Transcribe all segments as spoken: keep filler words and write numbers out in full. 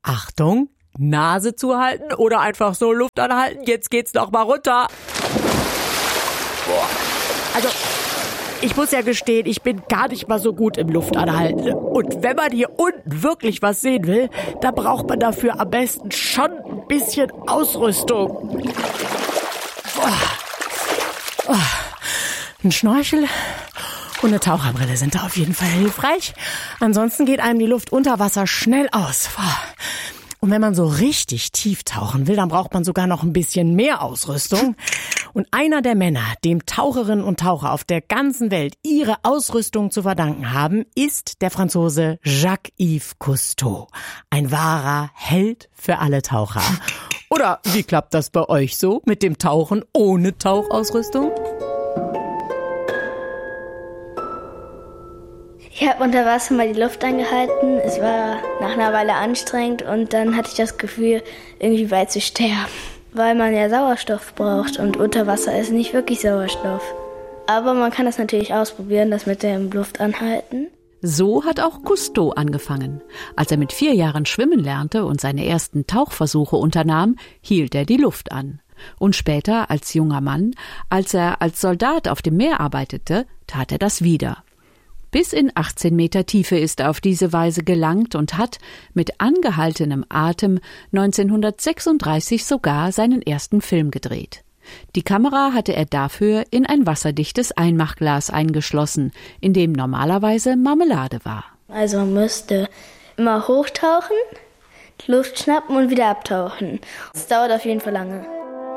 Achtung, Nase zuhalten oder einfach so Luft anhalten. Jetzt geht's noch mal runter. Boah. Also, ich muss ja gestehen, ich bin gar nicht mal so gut im Luftanhalten. Und wenn man hier unten wirklich was sehen will, dann braucht man dafür am besten schon ein bisschen Ausrüstung. Oh. Oh. Ein Schnorchel und eine Taucherbrille sind da auf jeden Fall hilfreich. Ansonsten geht einem die Luft unter Wasser schnell aus. Und wenn man so richtig tief tauchen will, dann braucht man sogar noch ein bisschen mehr Ausrüstung. Und einer der Männer, dem Taucherinnen und Taucher auf der ganzen Welt ihre Ausrüstung zu verdanken haben, ist der Franzose Jacques-Yves Cousteau. Ein wahrer Held für alle Taucher. Oder wie klappt das bei euch so mit dem Tauchen ohne Tauchausrüstung? Ich habe unter Wasser mal die Luft angehalten. Es war nach einer Weile anstrengend und dann hatte ich das Gefühl, irgendwie bald zu sterben. Weil man ja Sauerstoff braucht und unter Wasser ist nicht wirklich Sauerstoff. Aber man kann das natürlich ausprobieren, das mit dem Luftanhalten. So hat auch Cousteau angefangen. Als er mit vier Jahren schwimmen lernte und seine ersten Tauchversuche unternahm, hielt er die Luft an. Und später als junger Mann, als er als Soldat auf dem Meer arbeitete, tat er das wieder. Bis in achtzehn Meter Tiefe ist er auf diese Weise gelangt und hat mit angehaltenem Atem neunzehnhundertsechsunddreißig sogar seinen ersten Film gedreht. Die Kamera hatte er dafür in ein wasserdichtes Einmachglas eingeschlossen, in dem normalerweise Marmelade war. Also man müsste immer hochtauchen, Luft schnappen und wieder abtauchen. Das dauert auf jeden Fall lange.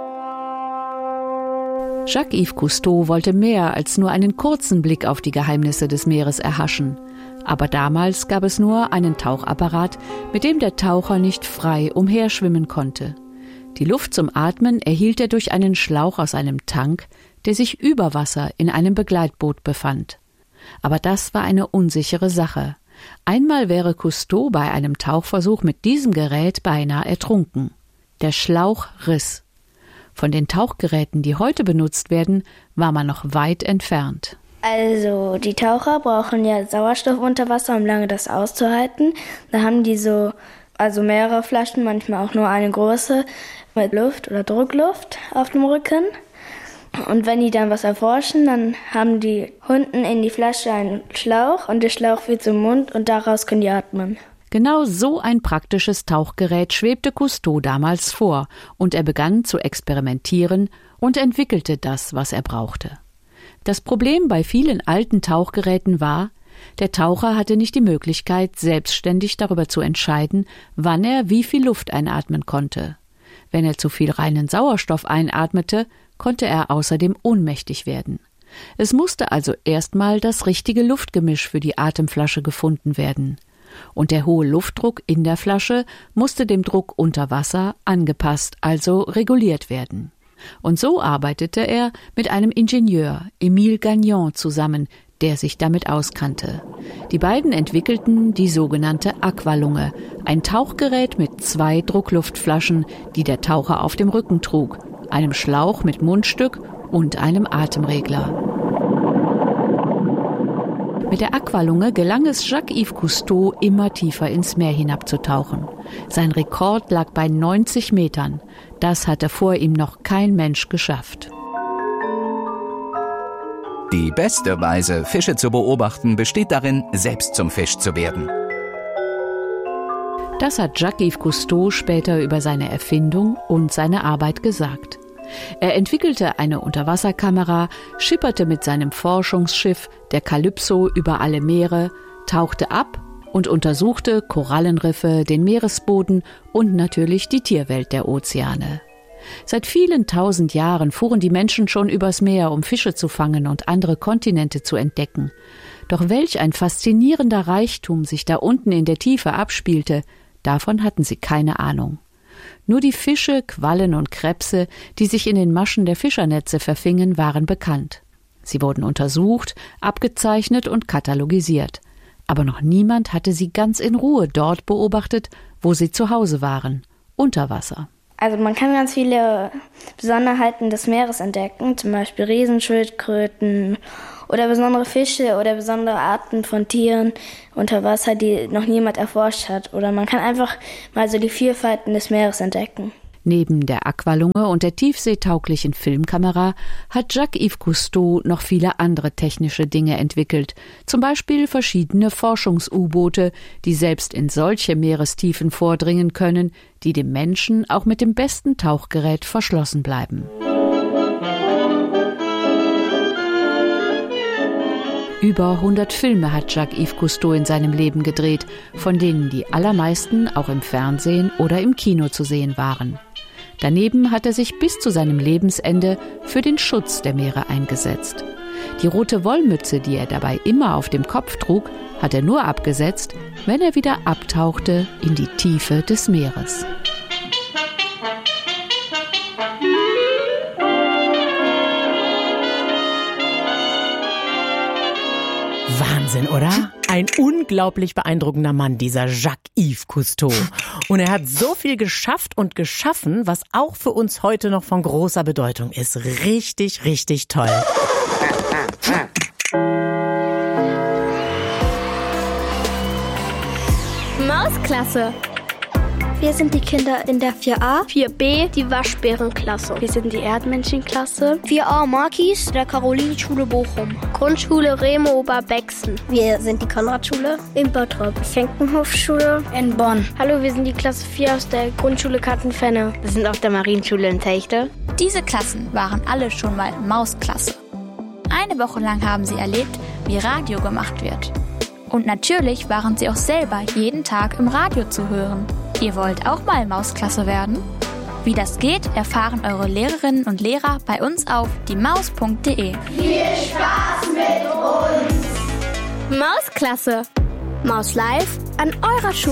Jacques-Yves Cousteau wollte mehr als nur einen kurzen Blick auf die Geheimnisse des Meeres erhaschen. Aber damals gab es nur einen Tauchapparat, mit dem der Taucher nicht frei umherschwimmen konnte. Die Luft zum Atmen erhielt er durch einen Schlauch aus einem Tank, der sich über Wasser in einem Begleitboot befand. Aber das war eine unsichere Sache. Einmal wäre Cousteau bei einem Tauchversuch mit diesem Gerät beinahe ertrunken. Der Schlauch riss. Von den Tauchgeräten, die heute benutzt werden, war man noch weit entfernt. Also die Taucher brauchen ja Sauerstoff unter Wasser, um lange das auszuhalten. Da haben die so, also mehrere Flaschen, manchmal auch nur eine große, mit Luft oder Druckluft auf dem Rücken. Und wenn die dann was erforschen, dann haben die unten in die Flasche einen Schlauch und der Schlauch wird zum Mund und daraus können die atmen. Genau so ein praktisches Tauchgerät schwebte Cousteau damals vor und er begann zu experimentieren und entwickelte das, was er brauchte. Das Problem bei vielen alten Tauchgeräten war, der Taucher hatte nicht die Möglichkeit, selbstständig darüber zu entscheiden, wann er wie viel Luft einatmen konnte. Wenn er zu viel reinen Sauerstoff einatmete, konnte er außerdem ohnmächtig werden. Es musste also erstmal das richtige Luftgemisch für die Atemflasche gefunden werden. Und der hohe Luftdruck in der Flasche musste dem Druck unter Wasser angepasst, also reguliert werden. Und so arbeitete er mit einem Ingenieur, Émile Gagnon, zusammen, der sich damit auskannte. Die beiden entwickelten die sogenannte Aqualunge, ein Tauchgerät mit zwei Druckluftflaschen, die der Taucher auf dem Rücken trug, einem Schlauch mit Mundstück und einem Atemregler. Mit der Aqualunge gelang es Jacques-Yves Cousteau, immer tiefer ins Meer hinabzutauchen. Sein Rekord lag bei neunzig Metern. Das hatte vor ihm noch kein Mensch geschafft. Die beste Weise, Fische zu beobachten, besteht darin, selbst zum Fisch zu werden. Das hat Jacques-Yves Cousteau später über seine Erfindung und seine Arbeit gesagt. Er entwickelte eine Unterwasserkamera, schipperte mit seinem Forschungsschiff, der Calypso, über alle Meere, tauchte ab und untersuchte Korallenriffe, den Meeresboden und natürlich die Tierwelt der Ozeane. Seit vielen tausend Jahren fuhren die Menschen schon übers Meer, um Fische zu fangen und andere Kontinente zu entdecken. Doch welch ein faszinierender Reichtum sich da unten in der Tiefe abspielte, davon hatten sie keine Ahnung. Nur die Fische, Quallen und Krebse, die sich in den Maschen der Fischernetze verfingen, waren bekannt. Sie wurden untersucht, abgezeichnet und katalogisiert. Aber noch niemand hatte sie ganz in Ruhe dort beobachtet, wo sie zu Hause waren, unter Wasser. Also man kann ganz viele Besonderheiten des Meeres entdecken, zum Beispiel Riesenschildkröten oder besondere Fische oder besondere Arten von Tieren unter Wasser, die noch niemand erforscht hat. Oder man kann einfach mal so die Vielfalten des Meeres entdecken. Neben der Aqualunge und der tiefseetauglichen Filmkamera hat Jacques-Yves Cousteau noch viele andere technische Dinge entwickelt. Zum Beispiel verschiedene Forschungs-U-Boote, die selbst in solche Meerestiefen vordringen können, die dem Menschen auch mit dem besten Tauchgerät verschlossen bleiben. Über hundert Filme hat Jacques-Yves Cousteau in seinem Leben gedreht, von denen die allermeisten auch im Fernsehen oder im Kino zu sehen waren. Daneben hat er sich bis zu seinem Lebensende für den Schutz der Meere eingesetzt. Die rote Wollmütze, die er dabei immer auf dem Kopf trug, hat er nur abgesetzt, wenn er wieder abtauchte in die Tiefe des Meeres. Wahnsinn, oder? Ein unglaublich beeindruckender Mann, dieser Jacques-Yves Cousteau. Und er hat so viel geschafft und geschaffen, was auch für uns heute noch von großer Bedeutung ist. Richtig, richtig toll. Mausklasse. Wir sind die Kinder in der vier a, vier b, die Waschbärenklasse. Wir sind die Erdmännchenklasse. vier a Markis, der Karolinenschule Bochum. Grundschule Remo Oberbexen. Wir sind die Konradschule in Bottrop. Schenkenhofschule in Bonn. Hallo, wir sind die Klasse vier aus der Grundschule Kattenfenne. Wir sind auf der Marienschule in Techte. Diese Klassen waren alle schon mal Mausklasse. Eine Woche lang haben sie erlebt, wie Radio gemacht wird. Und natürlich waren sie auch selber jeden Tag im Radio zu hören. Ihr wollt auch mal Mausklasse werden? Wie das geht, erfahren eure Lehrerinnen und Lehrer bei uns auf die maus punkt de. Viel Spaß mit uns! Mausklasse. Maus live an eurer Schule.